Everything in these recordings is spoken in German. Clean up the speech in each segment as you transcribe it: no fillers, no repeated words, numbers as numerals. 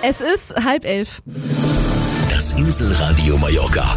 Es ist 10:30. Das Inselradio Mallorca.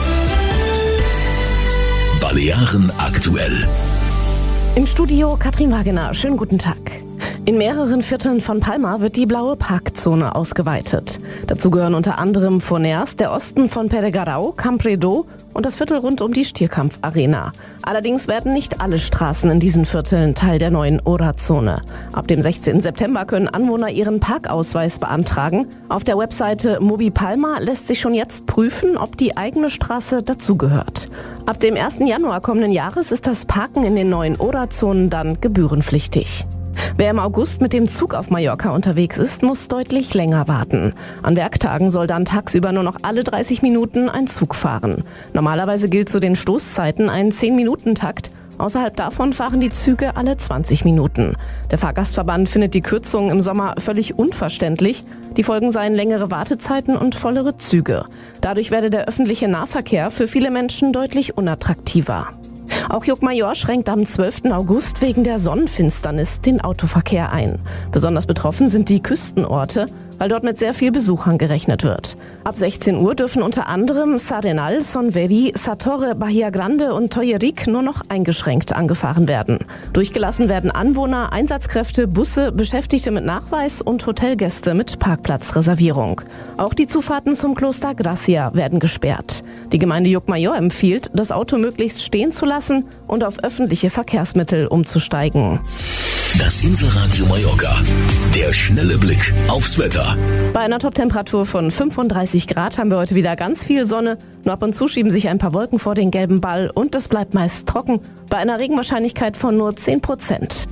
Balearen aktuell. Im Studio Katrin Wagener. Schönen guten Tag. In mehreren Vierteln von Palma wird die blaue Parkzone ausgeweitet. Dazu gehören unter anderem Forneas, der Osten von Peregarau, Campredó und das Viertel rund um die Stierkampfarena. Allerdings werden nicht alle Straßen in diesen Vierteln Teil der neuen Ora-Zone. Ab dem 16. September können Anwohner ihren Parkausweis beantragen. Auf der Webseite Mobi Palma lässt sich schon jetzt prüfen, ob die eigene Straße dazugehört. Ab dem 1. Januar kommenden Jahres ist das Parken in den neuen Ora-Zonen dann gebührenpflichtig. Wer im August mit dem Zug auf Mallorca unterwegs ist, muss deutlich länger warten. An Werktagen soll dann tagsüber nur noch alle 30 Minuten ein Zug fahren. Normalerweise gilt zu den Stoßzeiten ein 10-Minuten-Takt. Außerhalb davon fahren die Züge alle 20 Minuten. Der Fahrgastverband findet die Kürzungen im Sommer völlig unverständlich. Die Folgen seien längere Wartezeiten und vollere Züge. Dadurch werde der öffentliche Nahverkehr für viele Menschen deutlich unattraktiver. Auch Llucmajor schränkt am 12. August wegen der Sonnenfinsternis den Autoverkehr ein. Besonders betroffen sind die Küstenorte, weil dort mit sehr viel Besuchern gerechnet wird. Ab 16 Uhr dürfen unter anderem S'Arenal, Sonveri, Satorre, Bahia Grande und Toyerik nur noch eingeschränkt angefahren werden. Durchgelassen werden Anwohner, Einsatzkräfte, Busse, Beschäftigte mit Nachweis und Hotelgäste mit Parkplatzreservierung. Auch die Zufahrten zum Kloster Gracia werden gesperrt. Die Gemeinde Llucmajor empfiehlt, das Auto möglichst stehen zu lassen und auf öffentliche Verkehrsmittel umzusteigen. Das Inselradio Mallorca. Der schnelle Blick aufs Wetter. Bei einer Toptemperatur von 35 Grad haben wir heute wieder ganz viel Sonne. Nur ab und zu schieben sich ein paar Wolken vor den gelben Ball und es bleibt meist trocken. Bei einer Regenwahrscheinlichkeit von nur 10%.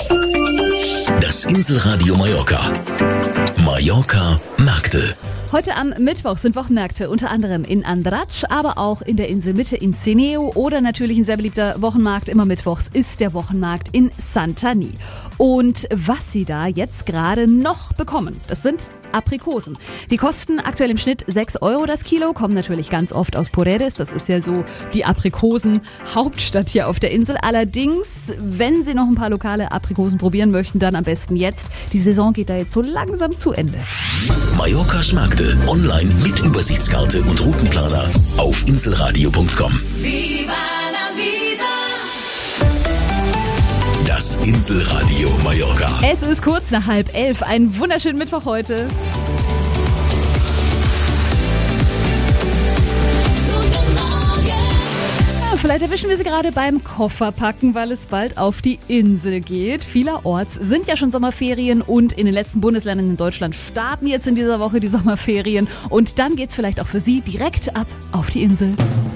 Das Inselradio Mallorca. Mallorca Märkte. Heute am Mittwoch sind Wochenmärkte, unter anderem in Andratx, aber auch in der Inselmitte in Ceneo oder natürlich ein sehr beliebter Wochenmarkt immer mittwochs ist der Wochenmarkt in Santanyí. Und was Sie da jetzt gerade noch bekommen, das sind Aprikosen. Die kosten aktuell im Schnitt 6 € das Kilo, kommen natürlich ganz oft aus Poredes. Das ist ja so die Aprikosen-Hauptstadt hier auf der Insel. Allerdings, wenn Sie noch ein paar lokale Aprikosen probieren möchten, dann am besten jetzt. Die Saison geht da jetzt so langsam zu Ende. Mallorcas Märkte online mit Übersichtskarte und Routenplaner auf inselradio.com. Das Inselradio Mallorca. Es ist kurz nach 10:30. Einen wunderschönen Mittwoch heute. Vielleicht erwischen wir Sie gerade beim Kofferpacken, weil es bald auf die Insel geht. Vielerorts sind ja schon Sommerferien und in den letzten Bundesländern in Deutschland starten jetzt in dieser Woche die Sommerferien. Und dann geht's vielleicht auch für Sie direkt ab auf die Insel.